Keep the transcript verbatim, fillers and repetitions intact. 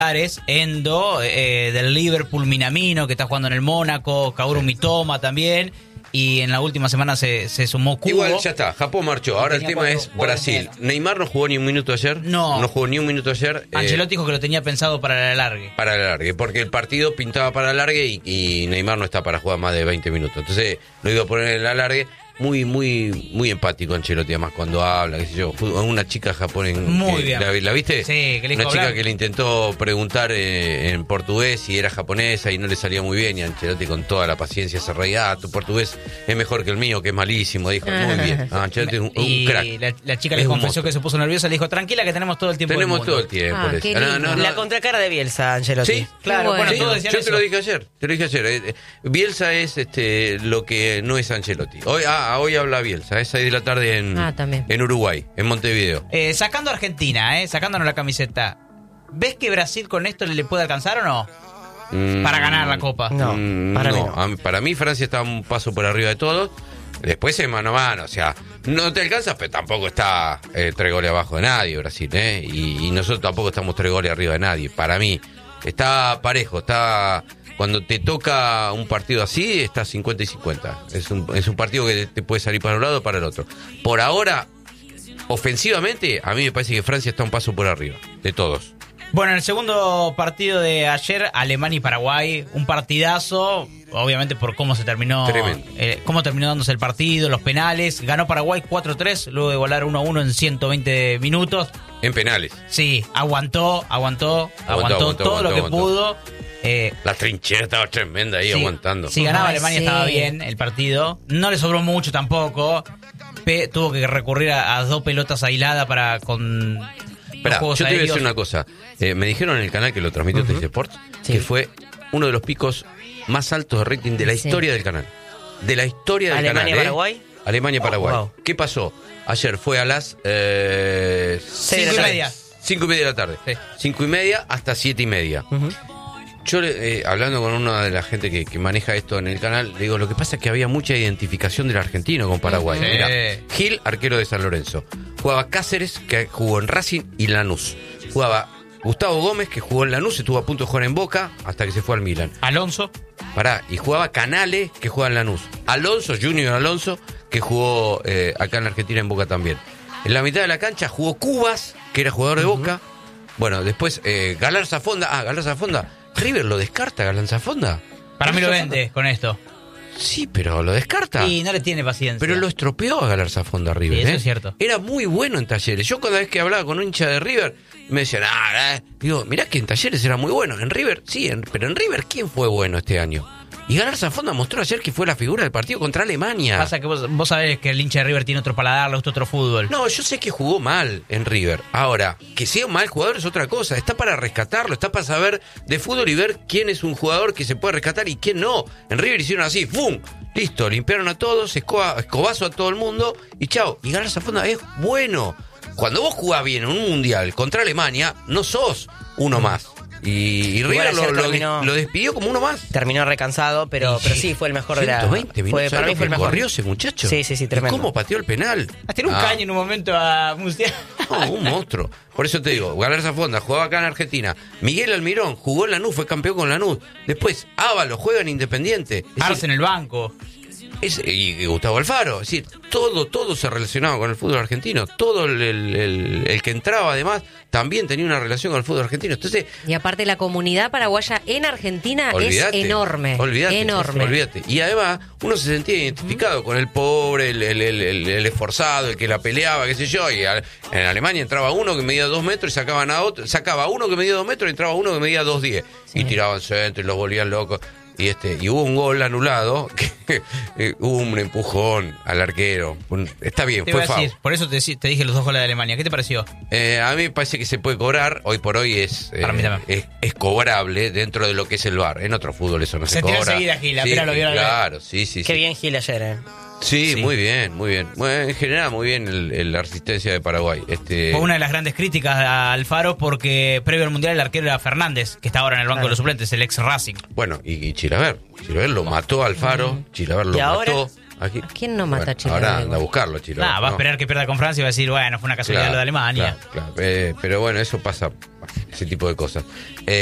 Endo, eh, del Liverpool, Minamino, que está jugando en el Mónaco, Kaoru Mitoma también, y en la última semana se, se sumó Kubo. Igual ya está, Japón marchó, ahora el tema es Brasil. Neymar no jugó ni un minuto ayer. No. No jugó ni un minuto ayer. Ancelotti eh, dijo que lo tenía pensado para el alargue. Para el alargue, porque el partido pintaba para el alargue y, y Neymar no está para jugar más de veinte minutos. Entonces lo iba a poner en el alargue. Muy, muy, muy empático Ancelotti, además cuando habla, qué sé yo. Una chica japonesa. Muy bien. ¿La, ¿La viste? Sí, que le dijo Una chica hablar. que le intentó preguntar eh, en portugués si era japonesa y no le salía muy bien. Y Ancelotti con toda la paciencia se reía. Ah, tu portugués es mejor que el mío, que es malísimo. Dijo, muy bien. Ah, Ancelotti es un, un y crack. La, la chica Es le un confesó monstruo. que se puso nerviosa, le dijo, tranquila que tenemos todo el tiempo Tenemos del mundo. todo el tiempo. Ah, le qué decía. No, lindo. no, no. La contracara de Bielsa, Ancelotti. Sí, Claro, Bueno. bueno, Sí, todos decían yo eso. te lo dije ayer, te lo dije ayer. Eh, Bielsa es este lo que no es Ancelotti. Hoy, ah, hoy habla Bielsa, es seis de la tarde en, Ah, también. en Uruguay, en Montevideo. Eh, sacando a Argentina, eh, sacándonos la camiseta, ¿ves que Brasil con esto le puede alcanzar o no? Mm, Para ganar la Copa. No, mm, para mí no. no. A- para mí Francia está un paso por arriba de todos. Después es mano a mano, o sea, no te alcanza, pero tampoco está eh, tres goles abajo de nadie Brasil, ¿eh? Y, y nosotros tampoco estamos tres goles arriba de nadie. Para mí está parejo, está... Cuando te toca un partido así, está cincuenta y cincuenta. Es un, es un partido que te puede salir para un lado o para el otro. Por ahora, ofensivamente, a mí me parece que Francia está un paso por arriba de todos. Bueno, en el segundo partido de ayer, Alemania y Paraguay, un partidazo, obviamente por cómo se terminó, Tremendo. eh, cómo terminó dándose el partido, los penales. Ganó Paraguay cuatro tres, luego de igualar uno a uno en ciento veinte minutos. En penales. Sí, aguantó, aguantó, aguantó, aguantó, todo aguantó, lo que aguantó. pudo. Eh, La trinchera estaba tremenda ahí sí, aguantando. Si ganaba Ay, Alemania sí. estaba bien el partido. No le sobró mucho tampoco. Pe- tuvo que recurrir a, a dos pelotas aisladas para con dos Esperá, yo juegos te voy a aéreos. decir una cosa. Eh, me dijeron en el canal que lo transmitió T C Sports Sí. que fue uno de los picos más altos de rating de la Sí. historia del canal. De la historia del Alemania, canal. ¿eh? Paraguay. Alemania, Paraguay. Wow. ¿Qué pasó? Ayer fue a las eh, Seis Cinco de y la media. tarde. cinco y media de la tarde. Sí. Cinco y media hasta siete y media. Ujú. Yo, eh, hablando con una de la gente que, que maneja esto en el canal, le digo, lo que pasa es que había mucha identificación del argentino con Paraguay. Sí. Mirá, Gil, arquero de San Lorenzo. Jugaba Cáceres, que jugó en Racing y Lanús. Jugaba Gustavo Gómez, que jugó en Lanús, estuvo a punto de jugar en Boca, hasta que se fue al Milan. Alonso. Pará, y jugaba Canales, que juega en Lanús. Alonso, Junior Alonso, que jugó eh, acá en la Argentina en Boca también. En la mitad de la cancha jugó Cubas, que era jugador de Boca. Bueno, después eh, Galán Zafonda. Ah, Galán Zafonda. River lo descarta, Galán Zafonda. Para mí lo Galán Zafonda. vende con esto. Sí, pero lo descarta. Y no le tiene paciencia. Pero lo estropeó a Galán Zafonda River. Sí, eso ¿eh? es cierto. Era muy bueno en Talleres. Yo cada vez que hablaba con un hincha de River, me decían, ah, eh. digo, mirá que en Talleres era muy bueno. En River, sí, en- pero en River, ¿quién fue bueno este año? Y Galán Zafonda mostró ayer que fue la figura del partido contra Alemania. Pasa que vos, vos sabés que el hincha de River tiene otro paladar, le gusta otro fútbol. No, yo sé que jugó mal en River. Ahora, que sea un mal jugador es otra cosa. Está para rescatarlo, está para saber de fútbol y ver quién es un jugador que se puede rescatar y quién no. En River hicieron así, ¡fum! Listo, limpiaron a todos, escoba- escobazo a todo el mundo y chao. Y Galán Zafonda es bueno. Cuando vos jugás bien en un mundial contra Alemania, no sos uno más. Y, y Igual River lo, ayer lo, terminó- lo despidió como uno más. Terminó recansado, pero, pero sí, fue el mejor de la... ciento veinte minutos. Fue, para mí ¿sabes fue lo el que mejor. corrió ese muchacho? Sí, sí, sí, ¿Y tremendo. cómo pateó el penal? Tiene un Ah. caño en un momento a Musiala. No, un monstruo. Por eso te digo, Galán Zafonda jugaba acá en Argentina. Miguel Almirón jugó en Lanús, fue campeón con Lanús. Después, Ábalos juega en Independiente. Es Arce decir, en el banco. es- y, y Gustavo Alfaro. Es decir, todo, todo se relacionaba con el fútbol argentino. Todo el, el- el- el que entraba, además, también tenía una relación con el fútbol argentino. Entonces, Y aparte la comunidad paraguaya en Argentina olvídate. es enorme. Olvídate. Enorme. Olvídate. Y además, uno se sentía identificado con el pobre, el, el- el- el- el esforzado, el que la peleaba, qué sé yo. Y al- en Alemania entraba uno que medía dos metros y sacaban a otro. Sacaba uno que medía dos metros y entraba uno que medía dos diez. Y tiraban centro y los volvían locos. Y este y hubo un gol anulado, que eh, hubo un empujón al arquero. Un- está bien, Te fue iba a foul. decir, por eso te, te dije los dos goles de Alemania. ¿Qué te pareció? Eh, a mí me parece que se puede cobrar. Hoy por hoy es, eh, Para mí también. es, es cobrable dentro de lo que es el V A R. En otro fútbol eso no se, Se tiró cobra. enseguida, Gil, Sí, apenas lo vio la- claro, sí, sí, Qué sí. bien Gil ayer, eh. Sí, Sí. muy bien, muy bien. Bueno, en general, muy bien el, el- la resistencia de Paraguay. Este, Fue una de las grandes críticas a Alfaro porque previo al Mundial el arquero era Fernández, que está ahora en el banco Claro. de los suplentes, el ex Racing. Bueno, y, y Chilaver. Chilaver lo mató a Alfaro, Chilaver lo ¿Y ahora? mató Aquí. ¿A quién no mata Bueno, a Chile ahora Oregon? anda a buscarlo, Chile. Nah, va a ¿no? esperar que pierda con Francia y va a decir, bueno, fue una casualidad Claro, lo de Alemania. claro, claro. Eh, pero bueno, eso pasa, ese tipo de cosas. Eh,